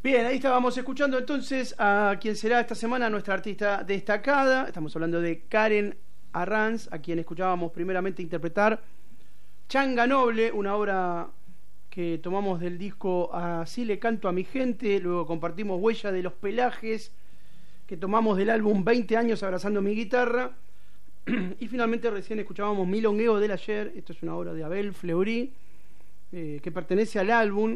Bien, ahí estábamos escuchando entonces a quien será esta semana nuestra artista destacada. Estamos hablando de Karen Arranz, a quien escuchábamos primeramente interpretar Changa Noble, una obra que tomamos del disco Así le canto a mi gente. Luego compartimos Huella de los Pelajes, que tomamos del álbum 20 años abrazando mi guitarra. Y finalmente recién escuchábamos Milongueo del Ayer. Esto es una obra de Abel Fleury, que pertenece al álbum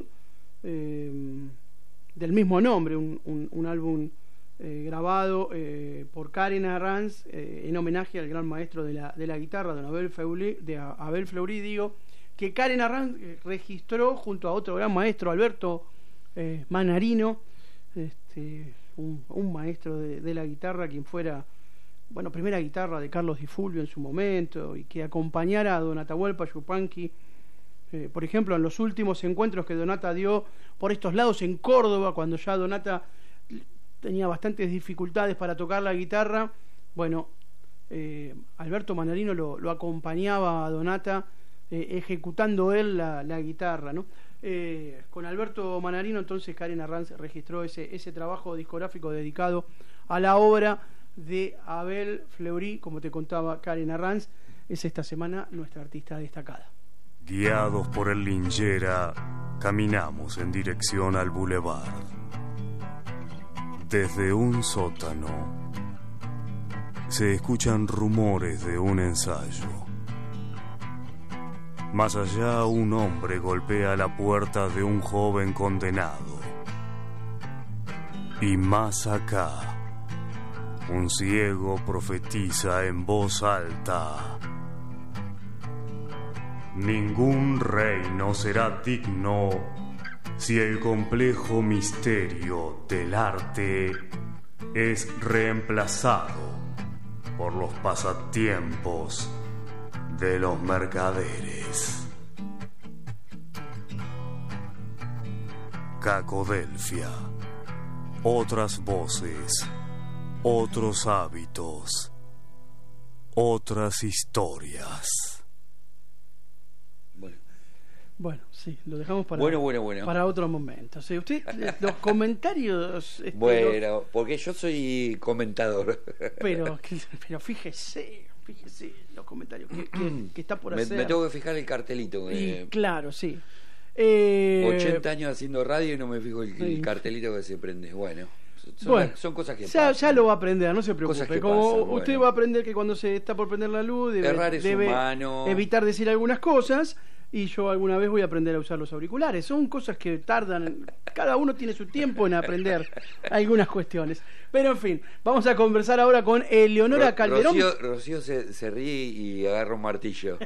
del mismo nombre, un álbum grabado por Karen Arranz en homenaje al gran maestro de la guitarra, de Abel Fleury, digo, que Karen Arranz registró junto a otro gran maestro, Alberto Manarino, un maestro de la guitarra, quien fuera, bueno, primera guitarra de Carlos Di Fulvio en su momento, y que acompañara a Don Atahualpa Yupanqui, por ejemplo, en los últimos encuentros que Donata dio por estos lados en Córdoba, cuando ya Donata tenía bastantes dificultades para tocar la guitarra. Bueno, Alberto Manarino lo acompañaba a Donata, ejecutando él la guitarra, ¿no? Con Alberto Manarino entonces Karen Arranz registró ese trabajo discográfico dedicado a la obra de Abel Fleury. Como te contaba, Karen Arranz es esta semana nuestra artista destacada. Guiados por el Lingera, caminamos en dirección al boulevard. Desde un sótano se escuchan rumores de un ensayo. Más allá, un hombre golpea la puerta de un joven condenado. Y más acá, un ciego profetiza en voz alta: ningún reino será digno si el complejo misterio del arte es reemplazado por los pasatiempos de los mercaderes. Cacodelfia. Otras voces, otros hábitos, otras historias. Bueno, sí, lo dejamos para Bueno. otro momento. O sea, usted, los comentarios... Bueno, porque yo soy comentador. Pero fíjese los comentarios que está por hacer. Me tengo que fijar el cartelito. Claro, sí. 80 años haciendo radio y no me fijo el cartelito que se prende. Bueno, son cosas que pasan. Ya lo va a aprender, no se preocupe. Como pasan, usted va a aprender que cuando se está por prender la luz debe humano. Evitar decir algunas cosas. Y yo alguna vez voy a aprender a usar los auriculares. Son cosas que tardan, cada uno tiene su tiempo en aprender algunas cuestiones. Pero en fin, vamos a conversar ahora con Eleonora Calderón. Rocío se ríe y agarra un martillo.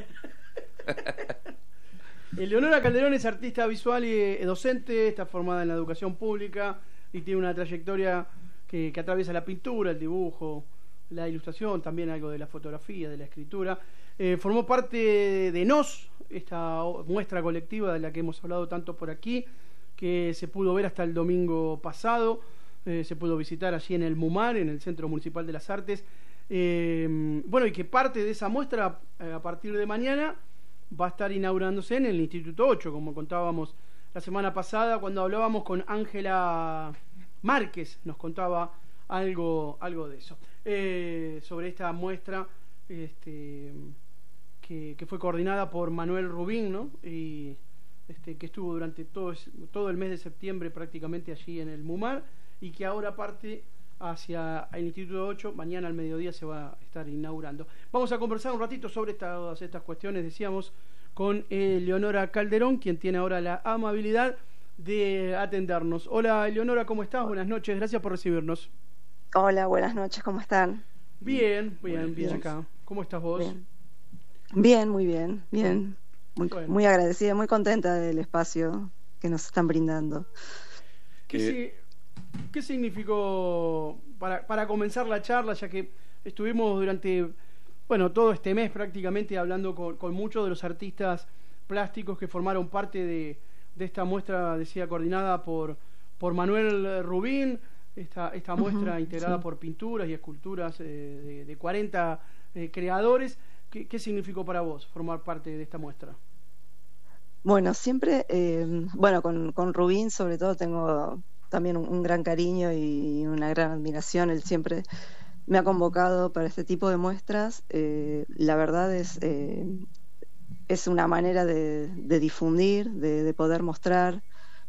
Eleonora Calderón es artista visual y docente, está formada en la educación pública y tiene una trayectoria que atraviesa la pintura, el dibujo, la ilustración, también algo de la fotografía, de la escritura. Formó parte de NOS, esta muestra colectiva de la que hemos hablado tanto por aquí, que se pudo ver hasta el domingo pasado. Se pudo visitar allí en el MUMAR, en el Centro Municipal de las Artes. Bueno, y que parte de esa muestra a partir de mañana va a estar inaugurándose en el Instituto 8, como contábamos la semana pasada cuando hablábamos con Ángela Márquez, nos contaba algo de eso, sobre esta muestra que fue coordinada por Manuel Rubín, ¿no? Y que estuvo durante todo el mes de septiembre prácticamente allí en el MUMAR, y que ahora parte hacia el Instituto 8, mañana al mediodía se va a estar inaugurando. Vamos a conversar un ratito sobre todas estas cuestiones, decíamos, con Eleonora Calderón, quien tiene ahora la amabilidad de atendernos. Hola Eleonora, ¿cómo estás? Buenas noches, gracias por recibirnos. Hola, buenas noches, ¿cómo están? Bien acá. ¿Cómo estás vos? Bien, muy bien. Muy agradecida, muy contenta del espacio que nos están brindando. ¿Qué significó para comenzar la charla, ya que estuvimos durante todo este mes prácticamente hablando con muchos de los artistas plásticos que formaron parte de esta muestra, decía, coordinada por Manuel Rubín, esta muestra integrada por pinturas y esculturas de 40 creadores? ¿Qué significó para vos formar parte de esta muestra? Bueno, siempre, con Rubín sobre todo tengo también un gran cariño y una gran admiración. Él siempre me ha convocado para este tipo de muestras. La verdad es una manera de difundir, de poder mostrar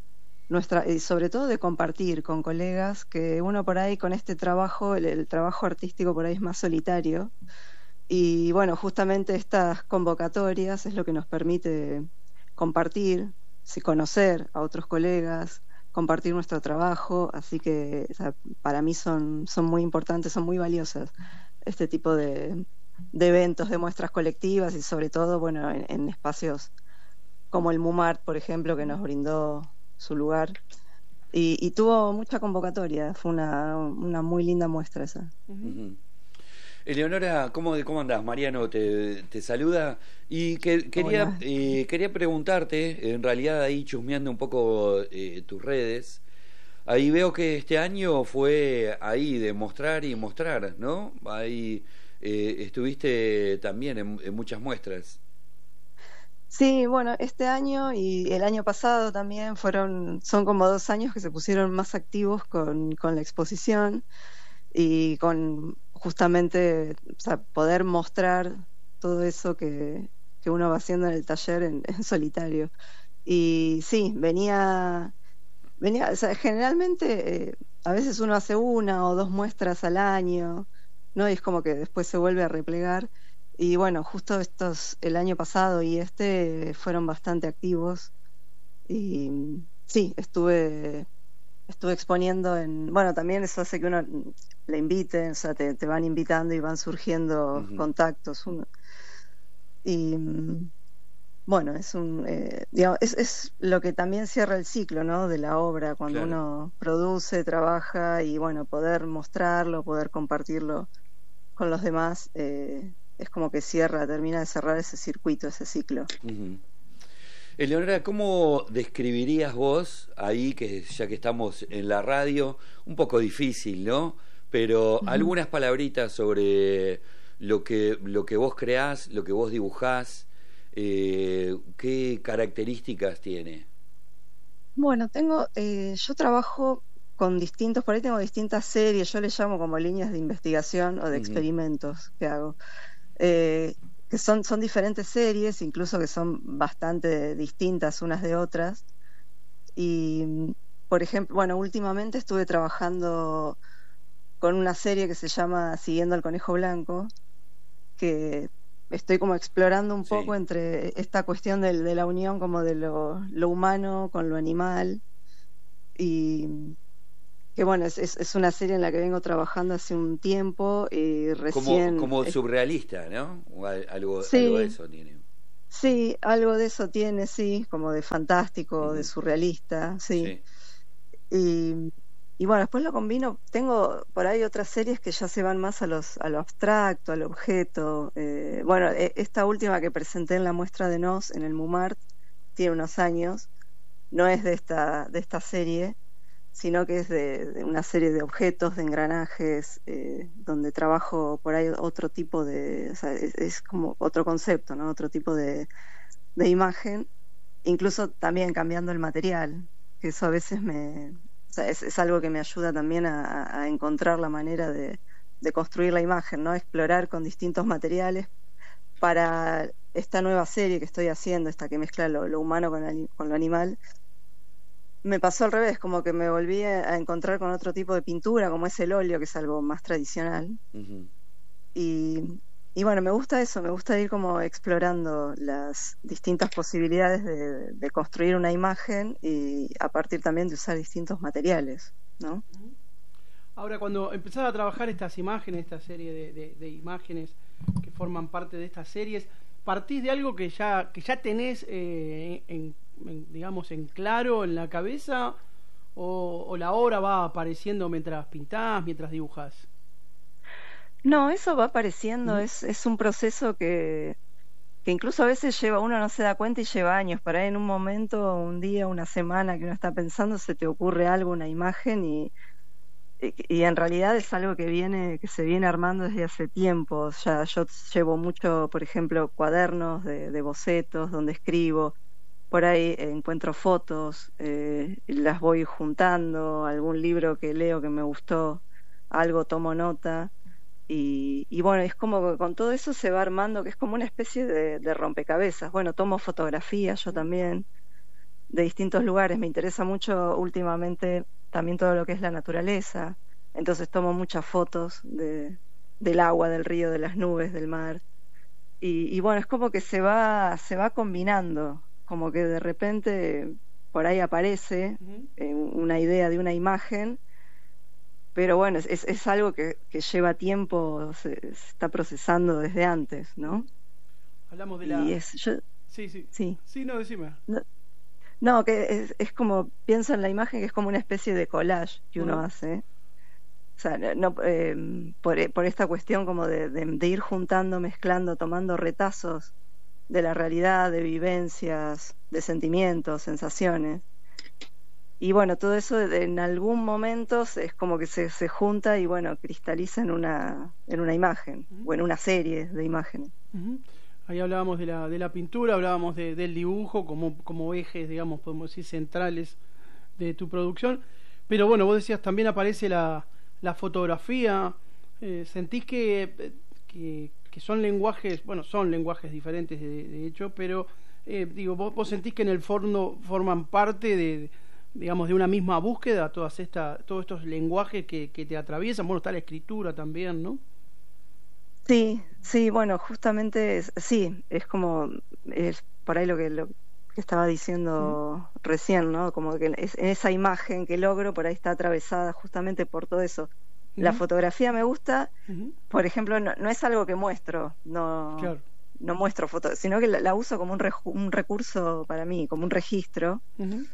y sobre todo de compartir con colegas, que uno por ahí con este trabajo, el trabajo artístico por ahí es más solitario. Y bueno, justamente estas convocatorias es lo que nos permite compartir, conocer a otros colegas, compartir nuestro trabajo, así que para mí son muy importantes, son muy valiosas este tipo de eventos, de muestras colectivas y sobre todo, bueno, en espacios como el MUMART, por ejemplo, que nos brindó su lugar y tuvo mucha convocatoria, fue una muy linda muestra esa. Uh-huh. Eleonora, ¿cómo andás? Mariano te saluda y quería preguntarte, en realidad ahí chusmeando un poco tus redes, ahí veo que este año fue ahí de mostrar y mostrar, ¿no? Ahí estuviste también en muchas muestras. Sí, bueno, este año y el año pasado también son como 2 años que se pusieron más activos con la exposición y con justamente, o sea, poder mostrar todo eso que uno va haciendo en el taller en solitario. Y sí, venía, o sea, generalmente a veces uno hace 1 o 2 muestras al año, ¿no? Y es como que después se vuelve a replegar. Y bueno, justo el año pasado y fueron bastante activos. Y sí, estuve exponiendo bueno, también eso hace que uno le invite, o sea, te van invitando y van surgiendo uh-huh. contactos. Y bueno, digamos, es lo que también cierra el ciclo, ¿no? De la obra, cuando claro. Uno produce, trabaja y bueno, poder mostrarlo, poder compartirlo con los demás, es como que termina de cerrar ese circuito, ese ciclo. Uh-huh. Eleonora, ¿cómo describirías vos ahí, que ya que estamos en la radio, un poco difícil, ¿no? Pero uh-huh. algunas palabritas sobre lo que vos creás, lo que vos dibujás, ¿qué características tiene? Bueno, yo trabajo por ahí tengo distintas series, yo les llamo como líneas de investigación o de uh-huh. experimentos que hago. Que son diferentes series, incluso que son bastante distintas unas de otras. Y, por ejemplo, bueno, últimamente estuve trabajando con una serie que se llama Siguiendo al Conejo Blanco, que estoy como explorando un poco entre esta cuestión de la unión como de lo humano con lo animal. Y que bueno, es una serie en la que vengo trabajando hace un tiempo y recién... Como surrealista, ¿no? Algo de eso tiene. Sí, algo de eso tiene, sí, como de fantástico, uh-huh. de surrealista, sí. Y bueno, después lo combino, tengo por ahí otras series que ya se van más a lo abstracto, al objeto. Bueno, esta última que presenté en la muestra de Nos, en el MUMART, tiene unos años, no es de esta serie, sino que es de una serie de objetos, de engranajes, donde trabajo por ahí otro tipo o sea, es como otro concepto, ¿no? Otro tipo de imagen, incluso también cambiando el material, que eso a veces o sea, es algo que me ayuda también a encontrar la manera de construir la imagen, ¿no? Explorar con distintos materiales para esta nueva serie que estoy haciendo, esta que mezcla lo humano con lo animal. Me pasó al revés, como que me volví a encontrar con otro tipo de pintura, como es el óleo, que es algo más tradicional. Uh-huh. Y bueno, me gusta eso, me gusta ir como explorando las distintas posibilidades de construir una imagen y a partir también de usar distintos materiales, ¿no? Ahora, cuando empezás a trabajar estas imágenes, esta serie de imágenes que forman parte de estas series, ¿partís de algo que ya tenés digamos en claro en la cabeza o la obra va apareciendo mientras pintás, mientras dibujás? No, eso va apareciendo, es un proceso que incluso a veces uno no se da cuenta y lleva años. Para ahí en un momento, un día, una semana que uno está pensando, se te ocurre algo, una imagen y en realidad es algo que se viene armando desde hace tiempo. Ya yo llevo mucho, por ejemplo, cuadernos de bocetos donde escribo. por ahí encuentro fotos, las voy juntando, algún libro que leo que me gustó, algo tomo nota. Y bueno, es como que con todo eso se va armando, que es como una especie de rompecabezas. Bueno, tomo fotografías yo también, de distintos lugares. Me interesa mucho últimamente también todo lo que es la naturaleza. Entonces tomo muchas fotos del agua, del río, de las nubes, del mar. Y bueno, es como que se va combinando, como que de repente por ahí aparece una idea de una imagen, pero bueno, es algo que lleva tiempo, se está procesando desde antes, ¿no? Hablamos de Sí, no, decime. No, que es como, pienso en la imagen que es como una especie de collage que uno hace. O sea, no, por esta cuestión como de ir juntando, mezclando, tomando retazos de la realidad, de vivencias, de sentimientos, sensaciones. Y bueno, todo eso en algún momento es como que se junta y bueno, cristaliza en una imagen o en una serie de imágenes. Ahí hablábamos de la pintura, hablábamos del dibujo como ejes, digamos, podemos decir, centrales de tu producción. Pero bueno, vos decías, también aparece la fotografía. ¿Sentís que son lenguajes, bueno, son lenguajes diferentes de hecho, pero digo, vos sentís que en el fondo forman parte digamos, de una misma búsqueda, todos estos lenguajes que te atraviesan? Bueno, está la escritura también, ¿no? Sí, bueno, justamente sí, es como, es por ahí lo que estaba diciendo recién, ¿no? Como que esa imagen que logro por ahí está atravesada justamente por todo eso. La fotografía me gusta, por ejemplo, no es algo que muestro, Claro. No muestro fotos, sino que la uso como un recurso para mí, como un registro.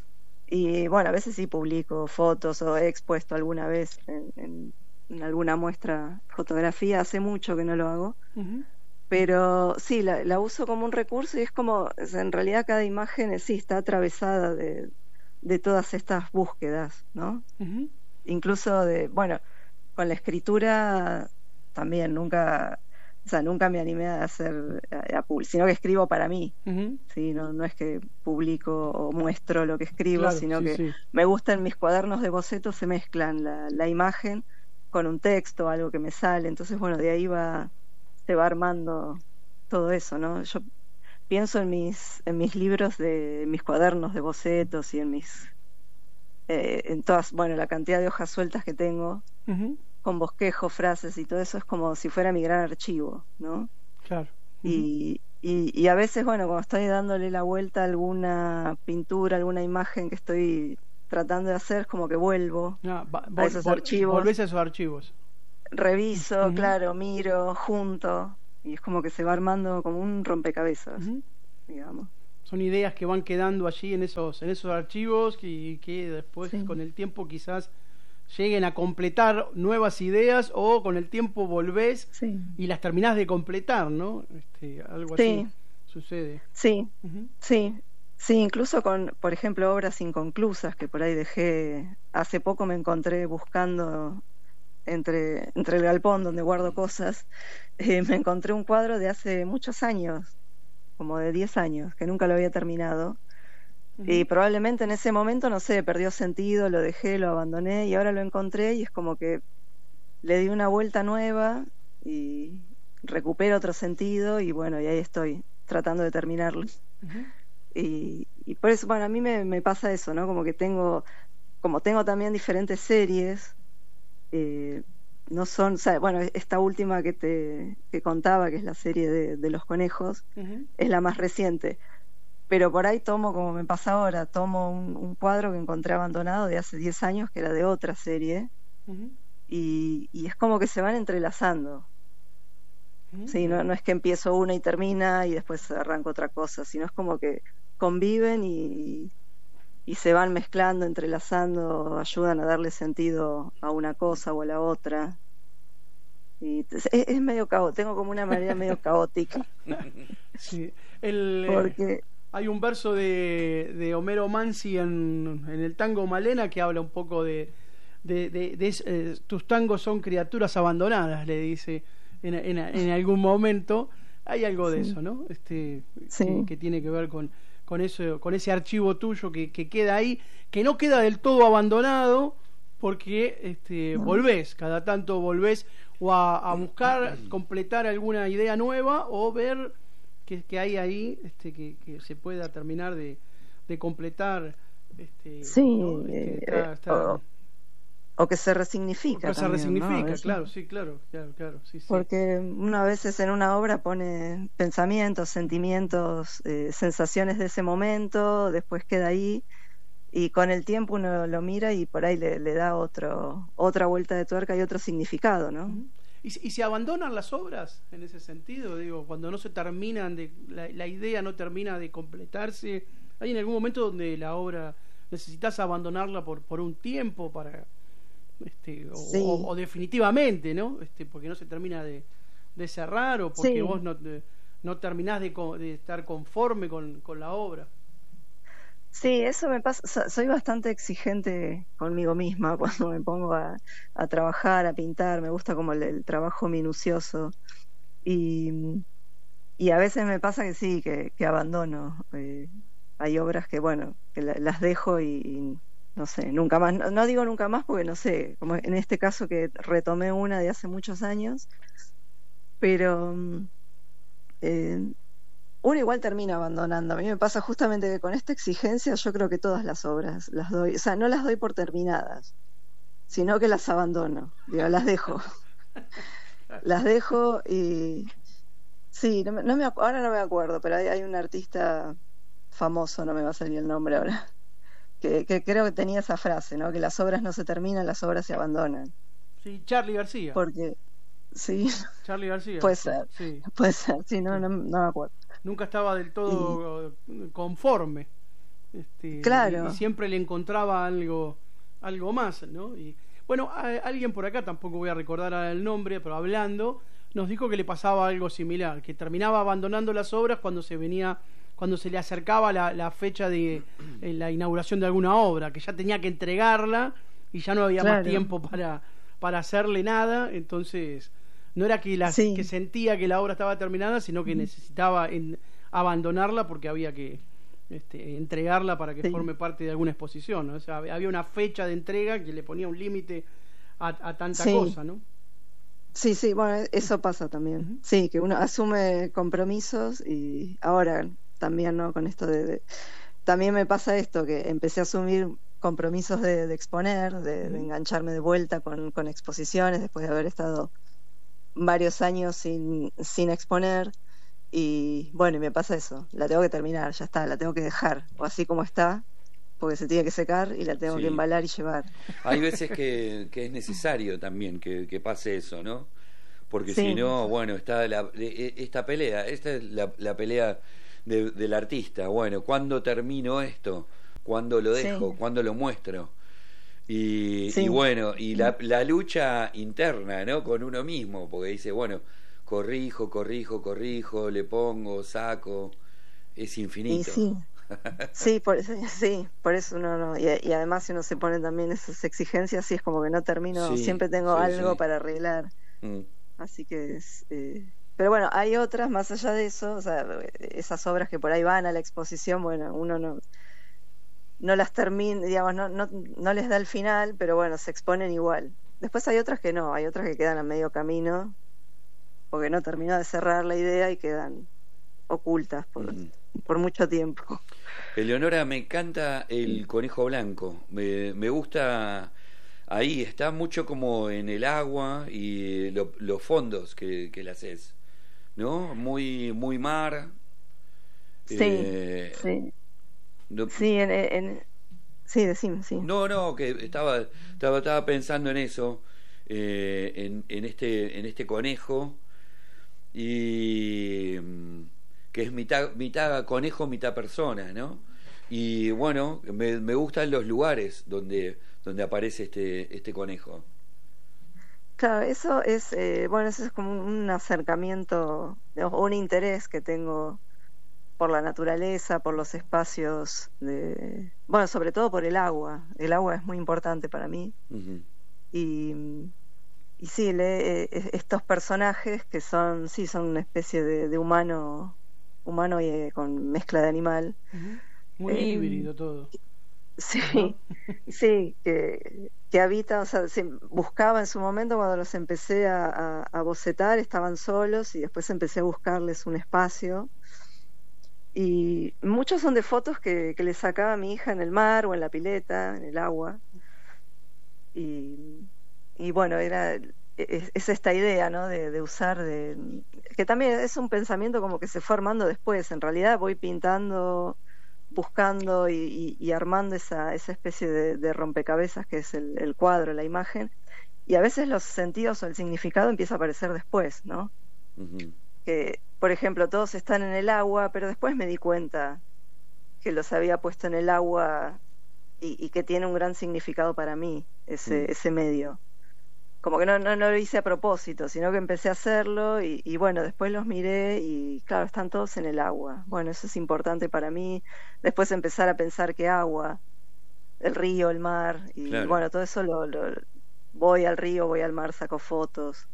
Y bueno, a veces sí publico fotos o he expuesto alguna vez en alguna muestra fotografía, hace mucho que no lo hago, pero sí, la uso como un recurso y es como, en realidad cada imagen sí está atravesada de todas estas búsquedas, ¿no? Incluso bueno, con la escritura también nunca me animé a hacer, sino que escribo para mí, ¿sí? No es que publico o muestro lo que escribo, claro, sino que me gusta en mis cuadernos de bocetos, se mezclan la imagen con un texto, algo que me sale, entonces bueno, de ahí se va armando todo eso, ¿no? Yo pienso en mis libros, en mis cuadernos de bocetos y en todas, bueno, la cantidad de hojas sueltas que tengo, con bosquejos, frases y todo eso, es como si fuera mi gran archivo, ¿no? Claro. Y a veces, bueno, cuando estoy dándole la vuelta a alguna pintura, alguna imagen que estoy tratando de hacer, es como que vuelvo a esos archivos. Volvés a esos archivos. Reviso, claro, miro, junto, y es como que se va armando como un rompecabezas, digamos. Son ideas que van quedando allí en esos archivos y que después con el tiempo quizás lleguen a completar nuevas ideas, o con el tiempo volvés y las terminás de completar, ¿no? Algo así sucede. Sí, incluso con, por ejemplo, obras inconclusas que por ahí dejé. Hace poco me encontré buscando entre el galpón donde guardo cosas, me encontré un cuadro de hace muchos años, como de 10 años, que nunca lo había terminado. Y probablemente en ese momento, no sé, perdió sentido, lo dejé, lo abandoné, y ahora lo encontré y es como que le di una vuelta nueva y recupero otro sentido, y bueno, y ahí estoy tratando de terminarlo. Y por eso, bueno, a mí me pasa eso, ¿no? Como tengo también diferentes series, no son, o sea, bueno, esta última que contaba, que es la serie de los conejos, es la más reciente. Pero por ahí como me pasa ahora, tomo un cuadro que encontré abandonado de hace 10 años, que era de otra serie, y es como que se van entrelazando. Sí, no es que empiezo una y termina y después arranco otra cosa, sino es como que conviven y se van mezclando, entrelazando, ayudan a darle sentido a una cosa o a la otra. Y es medio caótico, tengo como una manera medio caótica. Sí, porque hay un verso de Homero Mansi en el tango Malena que habla un poco de tus tangos son criaturas abandonadas, le dice en algún momento. Hay algo de eso, ¿no? Que tiene que ver con con ese archivo tuyo que queda ahí, que no queda del todo abandonado, porque volvés, cada tanto volvés o a buscar completar alguna idea nueva o ver que hay ahí que se pueda terminar de completar. Sí, ¿no? O que se resignifica. O que también, se resignifica, ¿no? claro, sí, claro, sí. Porque uno a veces en una obra pone pensamientos, sentimientos, sensaciones de ese momento, después queda ahí, y con el tiempo uno lo mira y por ahí le da otra vuelta de tuerca y otro significado, ¿no? Uh-huh. ¿Y se abandonan las obras en ese sentido? Digo, cuando no se terminan la idea no termina de completarse, ¿hay en algún momento donde la obra necesitas abandonarla por un tiempo para sí. o definitivamente, ¿no? Porque no se termina de cerrar, o porque sí. vos no terminás de estar conforme con la obra? Sí, eso me pasa. Soy bastante exigente conmigo misma cuando me pongo a trabajar, a pintar. Me gusta como el trabajo minucioso. Y a veces me pasa que sí, que abandono. Hay obras que, bueno, que las dejo y no sé, nunca más. No digo nunca más porque no sé, como en este caso que retomé una de hace muchos años. Pero uno igual termina abandonando. A mí me pasa justamente que con esta exigencia yo creo que todas las obras las doy, o sea, no las doy por terminadas, sino que las abandono, digo, las dejo. Las dejo y sí, ahora no me acuerdo, pero hay un artista famoso, no me va a salir el nombre ahora, que creo que tenía esa frase, ¿no? Que las obras no se terminan, las obras se abandonan. Sí, Charly García. Porque sí, Charly García. puede ser, sí, no me acuerdo. Nunca estaba del todo conforme. Claro. Y siempre le encontraba algo más, ¿no? Y bueno, alguien por acá, tampoco voy a recordar el nombre, pero hablando, nos dijo que le pasaba algo similar, que terminaba abandonando las obras cuando se le acercaba la fecha de la inauguración de alguna obra, que ya tenía que entregarla y ya no había más tiempo para hacerle nada. Entonces no era que sentía que la obra estaba terminada, sino que necesitaba abandonarla porque había que entregarla para que forme parte de alguna exposición, ¿no? O sea, había una fecha de entrega que le ponía un límite a tanta cosa, ¿no? Sí, bueno, eso pasa también. Uh-huh. Sí, que uno asume compromisos y ahora también, ¿no? Con esto también me pasa esto, que empecé a asumir compromisos de exponer, de engancharme de vuelta con exposiciones después de haber estado varios años sin exponer. Y bueno, y me pasa eso, la tengo que terminar, ya está, la tengo que dejar, o así como está, porque se tiene que secar y la tengo que embalar y llevar. Hay veces que es necesario también que pase eso, ¿no? Porque si no, bueno, está esta pelea, esta es la pelea del artista. Bueno, ¿cuándo termino esto? ¿Cuándo lo dejo? ¿Cuándo lo muestro? Y bueno, y la lucha interna, ¿no? Con uno mismo, porque dice, bueno, corrijo, le pongo, saco, es infinito. Por eso uno no, y además si uno se pone también esas exigencias, sí es como que no termino, siempre tengo algo para arreglar. Así que pero bueno, hay otras más allá de eso, o sea, esas obras que por ahí van a la exposición, bueno, uno no las termina, digamos, no les da el final, pero bueno, se exponen igual. Después hay otras que no, hay otras que quedan a medio camino porque no terminó de cerrar la idea y quedan ocultas por mucho tiempo. Eleonora, me encanta el conejo blanco, me gusta, ahí está mucho como en el agua y los fondos que le haces, ¿no? Muy mar. Sí. Sí, decime, sí. No, que estaba pensando en eso, en este conejo, y que es mitad conejo, mitad persona, ¿no? Y bueno, me gustan los lugares donde aparece este conejo. Claro, eso es eso es como un acercamiento, un interés que tengo por la naturaleza, por los espacios sobre todo por el agua. El agua es muy importante para mí. Uh-huh. Y sí, estos personajes que son una especie de humano humano y con mezcla de animal. Muy híbrido todo. Sí, ¿no? Sí, que habita, o sea, buscaba en su momento cuando los empecé a bocetar, estaban solos y después empecé a buscarles un espacio. Y muchos son de fotos que le sacaba a mi hija en el mar o en la pileta, en el agua. Y bueno, es esta idea, ¿no? De usar, que también es un pensamiento como que se fue armando después. En realidad voy pintando, buscando y armando esa especie de rompecabezas que es el cuadro, la imagen, y a veces los sentidos o el significado empieza a aparecer después, ¿no? Uh-huh. Que, por ejemplo, todos están en el agua, pero después me di cuenta que los había puesto en el agua y que tiene un gran significado para mí ese medio. Como que no lo hice a propósito, sino que empecé a hacerlo y bueno, después los miré y claro, están todos en el agua. Bueno, eso es importante para mí. Después empezar a pensar que agua, el río, el mar, y claro, bueno, todo eso voy al río, voy al mar, saco fotos.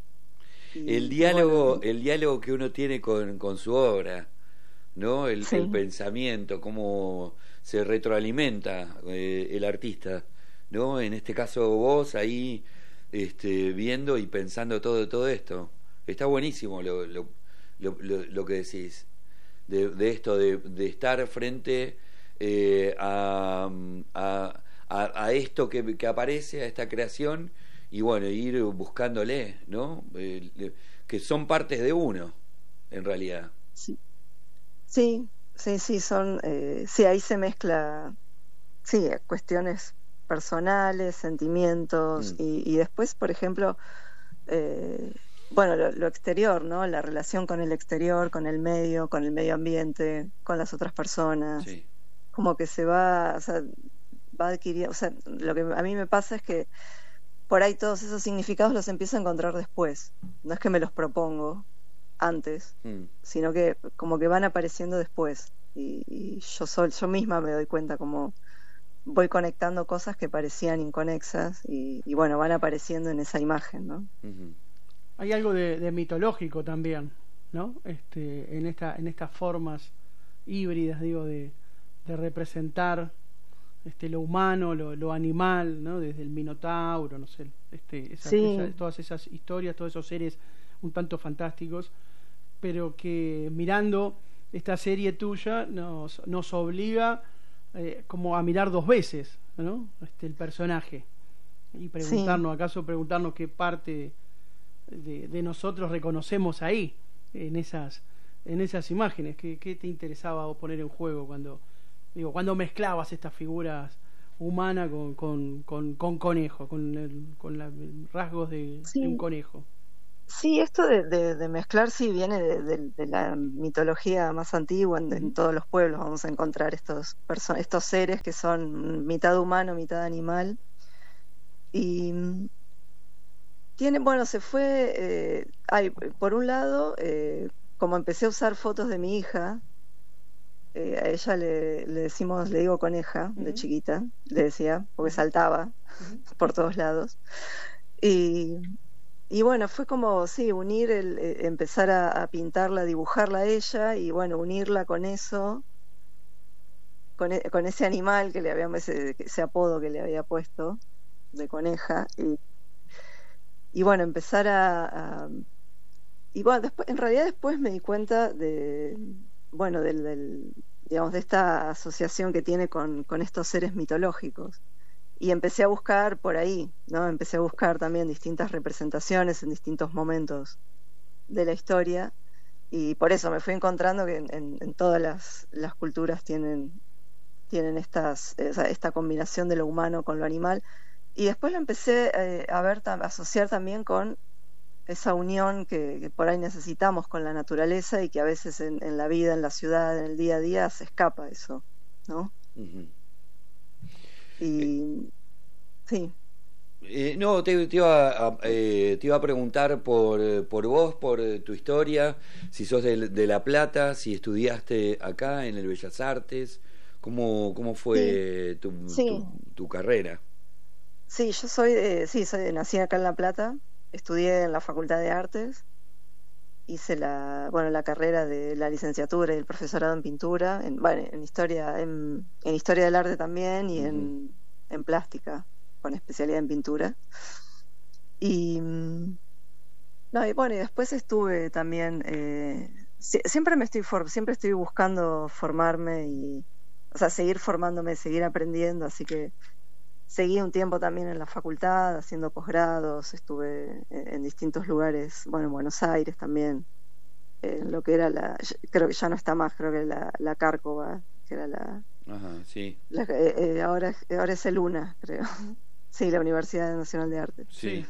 El diálogo que uno tiene con su obra, ¿no? El pensamiento, cómo se retroalimenta el artista, ¿no? En este caso vos ahí viendo y pensando todo esto. Está buenísimo lo que decís de esto de estar frente a esto que aparece, a esta creación, y bueno, ir buscándole, ¿no? Que son partes de uno, en realidad. Sí, son, ahí se mezcla, cuestiones personales, sentimientos, y después, por ejemplo, bueno, lo exterior, ¿no? La relación con el exterior, con el medio ambiente, con las otras personas. Sí. Como que se va adquiriendo, o sea, lo que a mí me pasa es que por ahí todos esos significados los empiezo a encontrar después. No es que me los propongo antes, sino que como que van apareciendo después. Y yo misma me doy cuenta como voy conectando cosas que parecían inconexas y bueno, van apareciendo en esa imagen, ¿no? Uh-huh. Hay algo de mitológico también, ¿no? En estas formas híbridas, digo, de representar lo humano, lo animal, ¿no? Desde el minotauro, no sé, todas esas historias, todos esos seres un tanto fantásticos, pero que mirando esta serie tuya nos obliga como a mirar dos veces, ¿no? El personaje y preguntarnos qué parte de nosotros reconocemos ahí en esas imágenes. ¿Qué te interesaba poner en juego cuando mezclabas estas figuras humanas con conejo, con los rasgos de un conejo? Sí, esto de mezclar viene de la mitología más antigua. En todos los pueblos vamos a encontrar estos seres que son mitad humano, mitad animal. Y se fue, por un lado, como empecé a usar fotos de mi hija, a ella le digo coneja, de chiquita, le decía, porque saltaba por todos lados. Y bueno, fue como, unir, empezar a pintarla, a dibujarla a ella, y bueno, unirla con eso, con ese animal que le habíamos, ese apodo que le había puesto, de coneja, y bueno, empezar y bueno, después, en realidad después me di cuenta digamos, de esta asociación que tiene con estos seres mitológicos. Y empecé a buscar por ahí, ¿no? Empecé a buscar también distintas representaciones en distintos momentos de la historia, y por eso me fui encontrando que en todas las culturas tienen esta combinación de lo humano con lo animal. Y después lo empecé a asociar también con esa unión que por ahí necesitamos con la naturaleza, y que a veces en la vida, en la ciudad, en el día a día se escapa eso, ¿no? Uh-huh. Y sí. No, te iba a preguntar por vos, por tu historia, si sos de La Plata, si estudiaste acá en el Bellas Artes, ¿cómo fue tu carrera? Sí, yo nací acá en La Plata, estudié en la Facultad de Artes hice la carrera de la licenciatura y el profesorado en pintura, en historia, en historia del arte también y en plástica, con especialidad en pintura. Y no, y bueno, y después estuve también, siempre estoy buscando formarme y, o sea, seguir formándome, seguir aprendiendo, así que seguí un tiempo también en la facultad haciendo posgrados, estuve en distintos lugares, bueno, en Buenos Aires también, en lo que era creo que ya no está más, creo que la Cárcova, que era Ajá, sí. Ahora es el UNA, creo. Sí, la Universidad Nacional de Arte. Sí.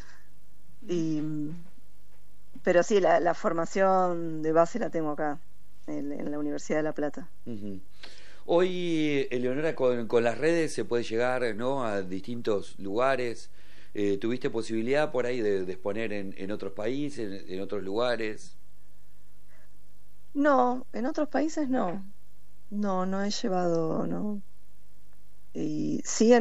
Pero sí, la formación de base la tengo acá, en la Universidad de La Plata. Uh-huh. Hoy, Eleonora, con las redes se puede llegar, ¿no?, a distintos lugares. ¿Tuviste posibilidad por ahí de exponer en otros países, en otros lugares? No, en otros países no. No he llevado, no. Y sí,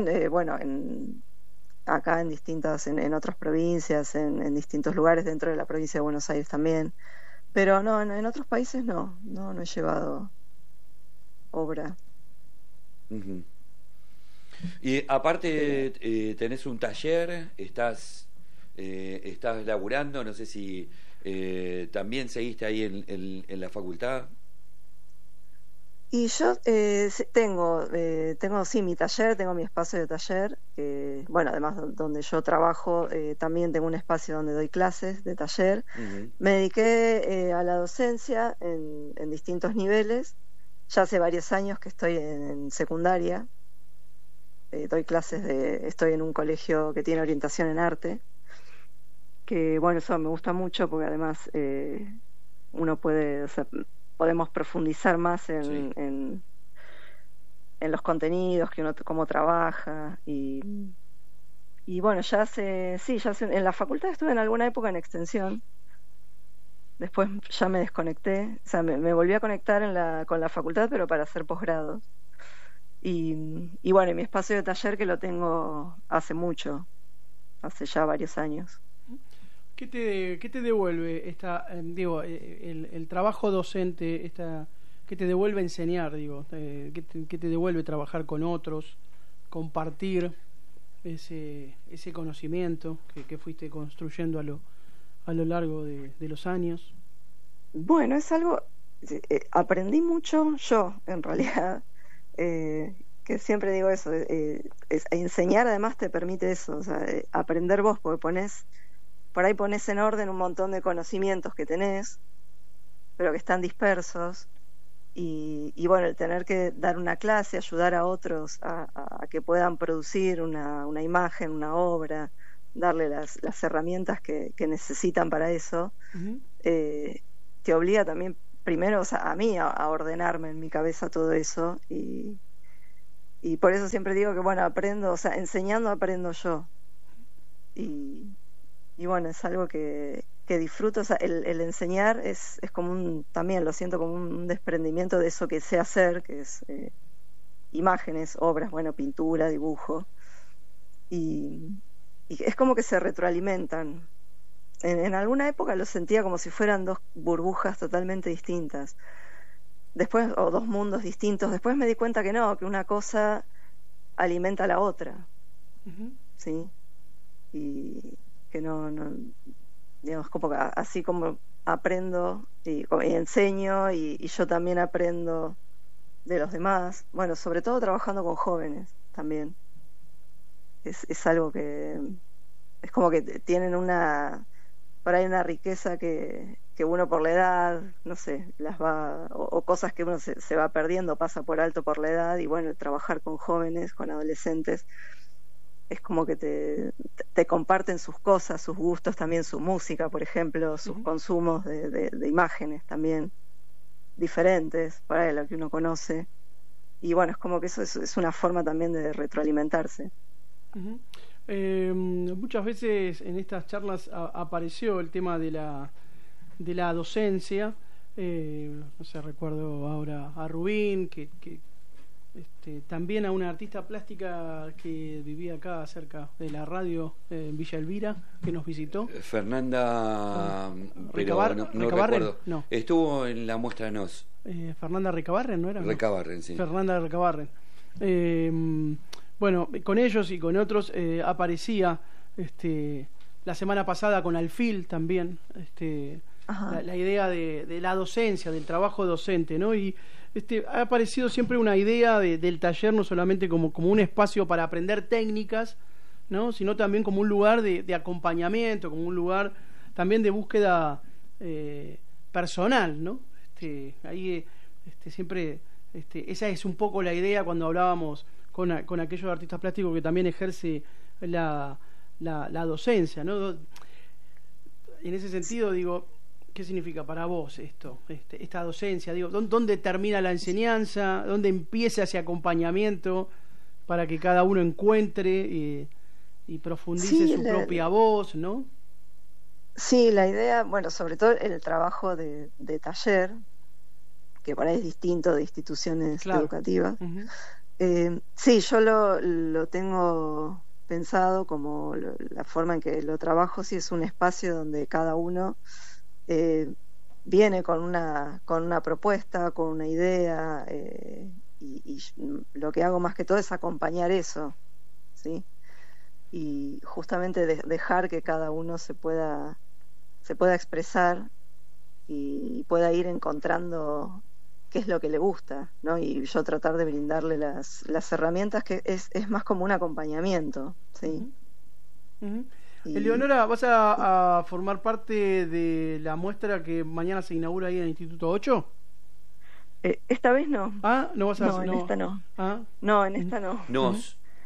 acá en otras provincias, en distintos lugares dentro de la provincia de Buenos Aires también. Pero no, en otros países no he llevado obra. Uh-huh. Y aparte tenés un taller, estás laburando, no sé si también seguiste ahí en la facultad. Y yo tengo sí mi taller, tengo mi espacio de taller, bueno, además donde yo trabajo, también tengo un espacio donde doy clases de taller. Uh-huh. Me dediqué a la docencia en distintos niveles. Ya hace varios años que estoy en secundaria, doy clases estoy en un colegio que tiene orientación en arte, que bueno, eso me gusta mucho porque además uno puede, o sea, podemos profundizar más en los contenidos, que uno cómo trabaja y bueno, en la facultad estuve en alguna época en extensión. Después ya me desconecté, o sea, me volví a conectar con la facultad, pero para hacer posgrados. Y bueno, y mi espacio de taller que lo tengo hace ya varios años. ¿Qué te devuelve el trabajo docente, qué te devuelve enseñar, qué te devuelve trabajar con otros, compartir ese conocimiento que fuiste construyendo a lo largo de los años? Bueno, es algo, aprendí mucho yo, en realidad, que siempre digo eso, enseñar además te permite eso, o sea, aprender vos, porque por ahí pones en orden un montón de conocimientos que tenés, pero que están dispersos, y bueno, el tener que dar una clase, ayudar a otros a que puedan producir una imagen, una obra, darle las herramientas que necesitan para eso, uh-huh. Te obliga también primero, o sea, a mí a ordenarme en mi cabeza todo eso, y por eso siempre digo que bueno, aprendo, o sea, enseñando aprendo yo, y bueno, es algo que disfruto, o sea, el enseñar es como también lo siento como un desprendimiento de eso que sé hacer, que es imágenes, obras, bueno, pintura, dibujo, y es como que se retroalimentan. En alguna época lo sentía como si fueran dos burbujas totalmente distintas, después, o dos mundos distintos. Después me di cuenta que no, que una cosa alimenta a la otra, uh-huh. ¿Sí? Y que no digamos, como que así como aprendo y enseño y yo también aprendo de los demás, bueno, sobre todo trabajando con jóvenes también. Es algo que es como que tienen por ahí una riqueza que uno por la edad, no sé, o cosas que uno se va perdiendo, pasa por alto por la edad, y bueno, trabajar con jóvenes, con adolescentes, es como que te comparten sus cosas, sus gustos, también su música, por ejemplo, sus uh-huh. consumos de imágenes también diferentes para lo que uno conoce, y bueno, es como que eso es una forma también de retroalimentarse. Uh-huh. Muchas veces en estas charlas apareció el tema de la docencia. No sé, recuerdo ahora a Rubín que también a una artista plástica que vivía acá cerca de la radio en Villa Elvira, que nos visitó. Fernanda no recuerdo. No. Estuvo en la muestra NOS. Fernanda Recabarren, ¿no era? Recabarren, sí. Fernanda Recabarren. Bueno, con ellos y con otros aparecía la semana pasada con Alfil también la idea de la docencia, del trabajo docente, ¿no? Y ha aparecido siempre una idea del taller no solamente como un espacio para aprender técnicas, ¿no? Sino también como un lugar de acompañamiento, como un lugar también de búsqueda personal, ¿no? Ahí siempre esa es un poco la idea cuando hablábamos con aquellos artistas plásticos que también ejerce la docencia, ¿no? En ese sentido digo, ¿qué significa para vos esta docencia? Digo, ¿dónde termina la enseñanza? ¿Dónde empieza ese acompañamiento para que cada uno encuentre y profundice su propia voz, ¿no? Sí, la idea, bueno, sobre todo el trabajo de taller, que por ahí es distinto de instituciones educativas. Uh-huh. Sí, yo lo tengo pensado como la forma en que lo trabajo, sí es un espacio donde cada uno viene con una propuesta, con una idea, y lo que hago más que todo es acompañar eso, ¿sí? Y justamente dejar que cada uno se pueda expresar y pueda ir encontrando qué es lo que le gusta, ¿no? Y yo tratar de brindarle las herramientas, que es más como un acompañamiento, ¿sí? Uh-huh. Eleonora, ¿vas a formar parte de la muestra que mañana se inaugura ahí en el Instituto 8? Esta vez no. Ah, no vas a no, en esta no. ¿Ah? No, en esta no. No.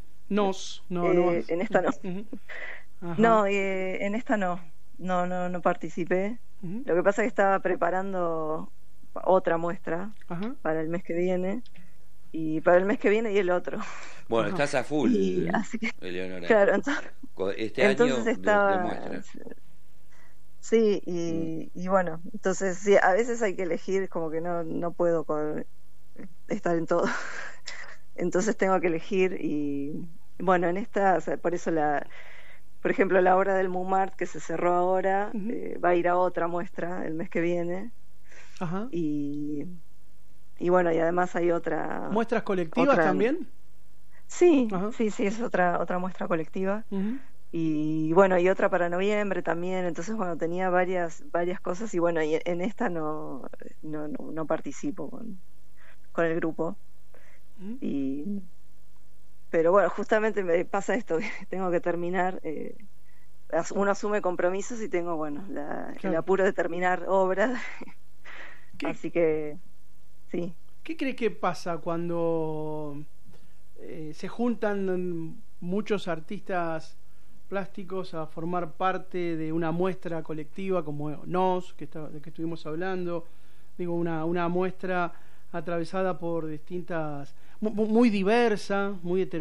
En esta no. No, en esta no. No participé. Uh-huh. Lo que pasa es que estaba preparando otra muestra para el mes que viene. Y para el mes que viene y el otro. Bueno, estás a full, así que, Eleonora. Claro, entonces año estaba, de muestra. Sí, y bueno, entonces sí, a veces hay que elegir, como que no puedo estar en todo. Entonces tengo que elegir y bueno, en esta, o sea, por eso por ejemplo, la obra del Mumart que se cerró ahora, va a ir a otra muestra el mes que viene. Ajá. Y bueno, y además hay otra... ¿Muestras colectivas también? Sí, sí, es otra muestra colectiva. Uh-huh. Y bueno, y otra para noviembre también. Entonces, bueno, tenía varias cosas y bueno, y en esta no participo con el grupo. Uh-huh. Pero bueno, justamente me pasa esto, que tengo que terminar... uno asume compromisos y tengo, bueno, el apuro de terminar obras. Así que... Sí. ¿Qué crees que pasa cuando se juntan muchos artistas plásticos a formar parte de una muestra colectiva como NOS, de que estuvimos hablando? Digo, una muestra atravesada por distintas, muy diversa, muy heterogénea.